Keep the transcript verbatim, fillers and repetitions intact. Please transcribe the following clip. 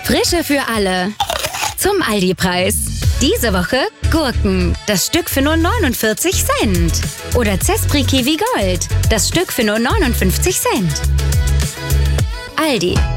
Frische für alle. Zum Aldi-Preis. Diese Woche Gurken. Das Stück für nur neunundvierzig Cent. Oder Zespri Kiwi Gold. Das Stück für nur neunundfünfzig Cent. Aldi.